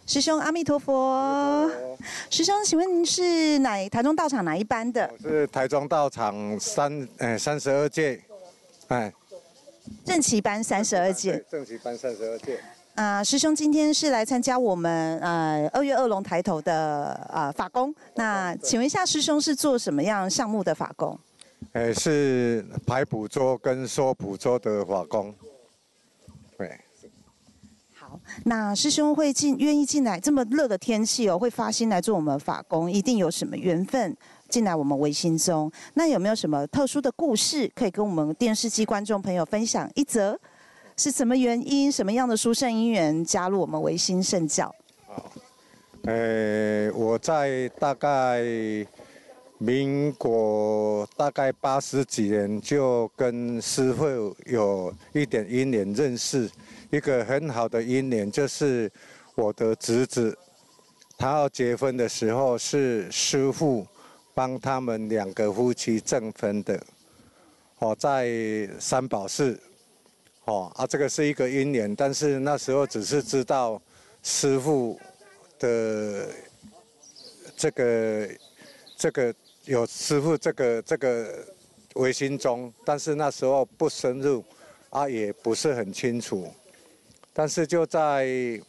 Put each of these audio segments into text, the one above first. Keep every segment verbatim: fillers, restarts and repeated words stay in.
师兄阿弥陀佛。师兄，请问您是哪台中道场哪一班的？ 我是台中道场三呃三十二届，哎， 正旗班三十二届。 正旗班三十二届。 啊、呃，师兄今天是来参加我们呃二月二龙抬头的呃法工。那请问一下，师兄是做什么样项目的法工？ 呃，是排捕捉跟收捕捉的法工。对。 好，那师兄会进愿意进来这么热的天气哦，会发心来做我们法工，一定有什么缘分进来我们维新宗。那有没有什么特殊的故事可以跟我们电视机观众朋友分享一则？是什么原因、什么样的殊胜因缘加入我们维新圣教？ 好，呃，我在大概民国大概八十几年就跟师父有一点因缘认识。一个很好的因缘就是我的侄子，他要结婚的时候是师父帮他们两个夫妻证婚的，哦，在三宝寺，哦啊，这个是一个因缘，但是那时候只是知道师父的这个这个有师父这个这个维新宗，但是那时候不深入啊，也不是很清楚。但是就在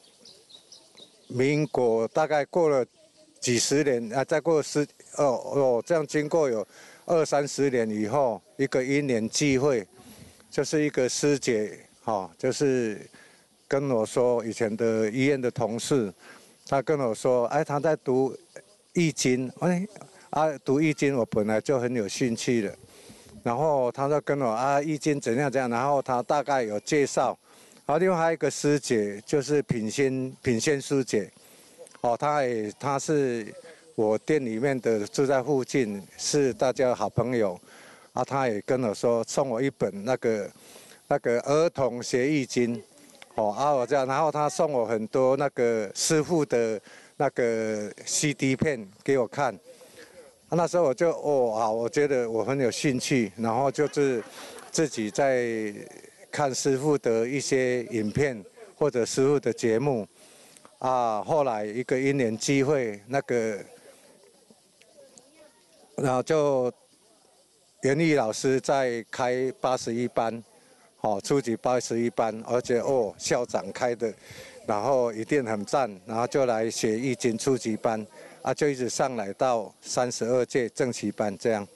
民国大概过了几十年啊，再过十哦哦，这样经过有二三十年以后，一个因缘际会，就是一个师姐哈、哦，就是跟我说以前的医院的同事，他跟我说，哎，他在读易经，哎啊，读易经我本来就很有兴趣的，然后他就跟我啊，易经怎样怎样，然后他大概有介绍。然后另外还有一个师姐，就是品仙品仙师姐，哦，她也她是我店里面的，住在附近，是大家好朋友，啊，她也跟我说送我一本那个那个儿童学易经，哦，啊我这样，然后她送我很多那个师父的那个 C D 片给我看，啊，那时候我就哦啊，我觉得我很有兴趣，然后就是自己在。看师父的一些影片或者师父的节目，啊，后来一个因缘机会，那个，然后就袁毅老师在开八十一班，哦，初级八十一班，而且哦校长开的，然后一定很赞，然后就来学易经初级班，啊，就一直上来到三十二届正旗班这样。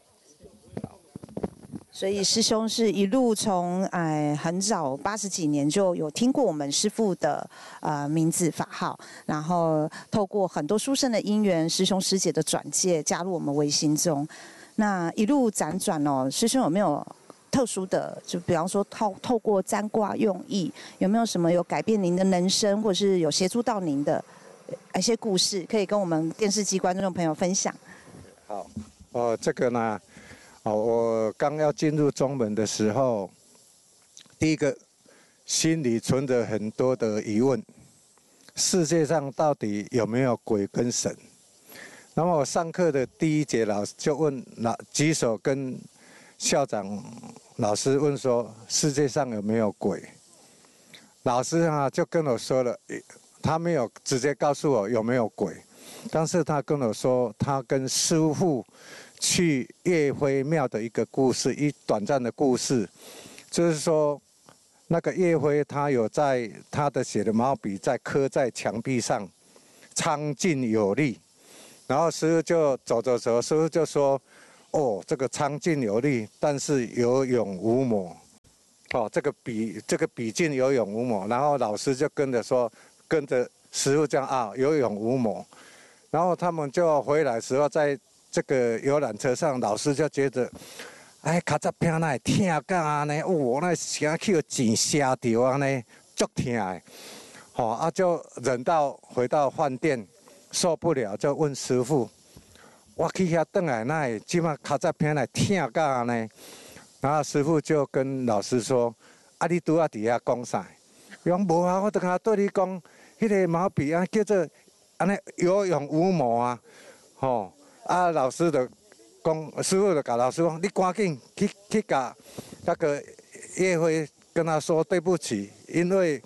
所以师兄是一路从哎很早八十几年就有听过我们师父的呃名字法号，然后透过很多殊胜的因缘，师兄师姐的转介加入我们维新宗。那一路辗转哦，师兄有没有特殊的？就比方说透透过占卦用意，有没有什么有改变您的人生，或者是有协助到您的一些故事，可以跟我们电视机观众朋友分享？ 好，哦，这个呢。哦，我刚要进入宗门的时候，第一个心里存着很多的疑问：世界上到底有没有鬼跟神？那么我上课的第一节，老师就问老举手跟校长老师问说：世界上有没有鬼？老师啊就跟我说了，他没有直接告诉我有没有鬼，但是他跟我说他跟师父。去岳飞庙的一个故事，一短暂的故事，就是说，那个岳飞他有在他的写的毛笔在刻在墙壁上，苍劲有力。然后师父就走走走，师父就说：“哦，这个苍劲有力，但是有勇无谋。哦，这个笔这个笔劲有勇无谋。”然后老师就跟着说，跟着师父这样啊，有勇无谋。然后他们就回来时候在。这个游览车上，老师就觉得，哎，卡扎片那痛到安尼，哦，那声气真吓到安尼，足痛的，好、哦、啊，就忍到回到饭店，受不了，就问师父，我去遐转来，那即马卡扎片来痛到安尼，然后师父就跟老师说，啊，你拄啊伫遐讲啥？伊讲无啊，我拄下对你讲，迄、那个毛笔啊叫做安尼有勇无谋啊，吼、哦。啊！老师就讲，师父就甲老师讲，你赶紧去去甲那个岳飞跟他说对不起，因为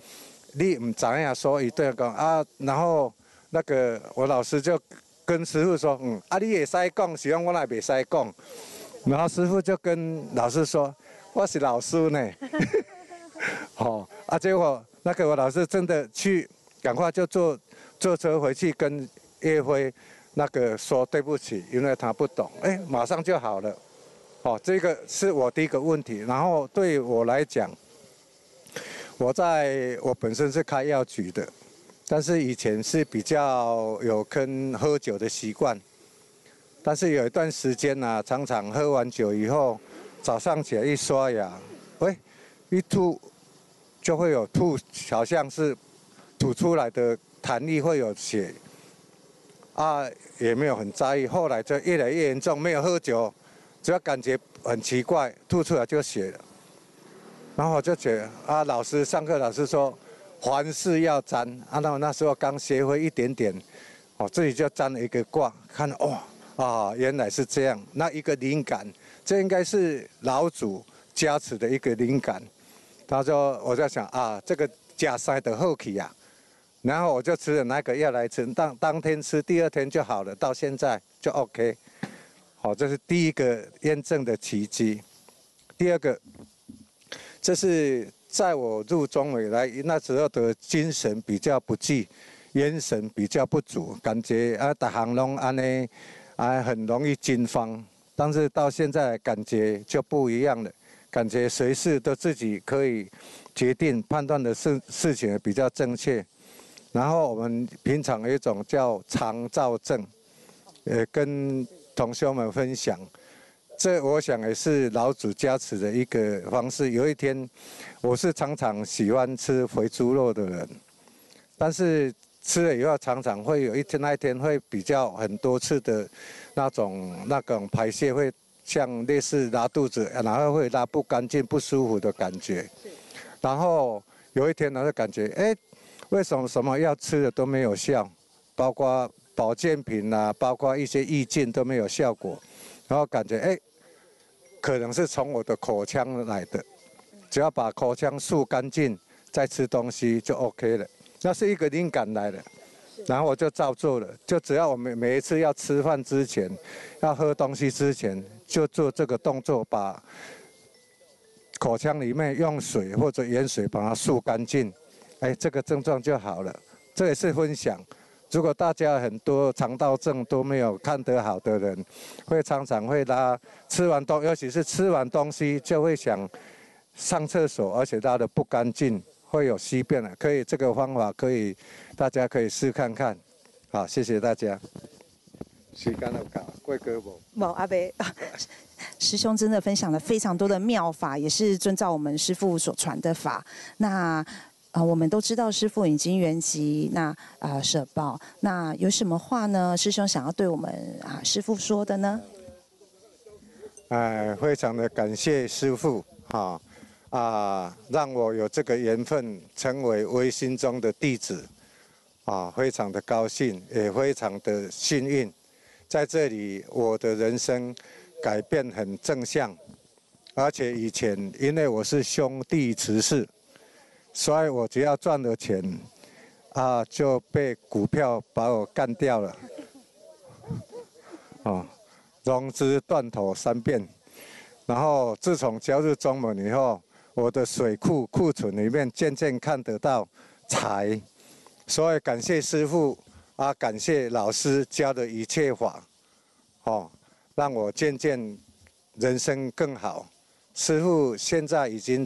你唔知影，所以对讲啊，然后那个我老师就跟师傅说，嗯，啊，你会使讲，是讲我那袂使讲。然后师傅就跟老师说，我是老师呢。哦，啊，结果那个我老师真的去，赶快就坐坐车回去跟叶辉那个说对不起，因为他不懂，哎，马上就好了。哦，这个是我第一个问题。然后对我来讲，我在我本身是开药局的，但是以前是比较有跟喝酒的习惯。但是有一段时间呢、啊，常常喝完酒以后，早上起来一刷牙，喂，一吐就会有吐，好像是吐出来的痰液会有血，啊，也没有很在意。后来就越来越严重，没有喝酒，只要感觉很奇怪，吐出来就血了。然后我就觉得啊，老师上课老师说，凡事要沾，啊，那我那时候刚学会一点点，我自己就沾了一个卦，看哇。啊，原来是这样。那一个灵感，这应该是老祖加持的一个灵感。他说，我在想啊，这个假塞的后期啊，然后我就吃了那个药来吃，当当天吃，第二天就好了，到现在就 OK。好，这是第一个验证的奇迹。第二个，这是在我入中委来那时候的精神比较不济，元神比较不足，感觉啊，大行拢安尼。啊，很容易惊慌，但是到现在感觉就不一样了，感觉随时都自己可以决定判断的事事情比较正确。然后我们平常有一种叫肠燥症，呃，跟同学们分享，这我想也是老祖加持的一个方式。有一天，我是常常喜欢吃肥猪肉的人，但是。吃了以后，常常会有一天那一天会比较很多次的那种那种排泄，会像类似拉肚子，然后会拉不干净、不舒服的感觉。然后有一天呢，就感觉哎，为什么什么药吃的都没有效，包括保健品啊，包括一些意见都没有效果，然后感觉哎，可能是从我的口腔来的，只要把口腔漱干净，再吃东西就 OK 了。那是一个灵感来了，然后我就照做了。就只要我们每一次要吃饭之前，要喝东西之前，就做这个动作，把口腔里面用水或者盐水把它漱干净，哎，这个症状就好了。这也是分享。如果大家很多肠道症都没有看得好的人，会常常会拉，吃完东，尤其是吃完东西就会想上厕所，而且拉得不干净。会有稀便的，可以这个方法可以，大家可以试看看。好，谢谢大家。时间有到，过歌无？ 无阿伯，师兄真的分享了非常多的妙法，也是遵照我们师父所传的法。那呃，我们都知道师父已经圆寂，那啊、呃、舍报。那有什么话呢？师兄想要对我们啊、呃、师父说的呢？ 哎，非常的感谢师父哈。啊，让我有这个缘分成为微心中的弟子，啊，非常的高兴，也非常的幸运，在这里我的人生改变很正向，而且以前因为我是兄弟持世，所以我只要赚了钱，啊，就被股票把我干掉了，啊，融资断头三遍，然后自从加入中门以后。我的水库库存里面渐渐看得到财，所以感谢师父啊，感谢老师教的一切法，哦，让我渐渐人生更好。师父现在已经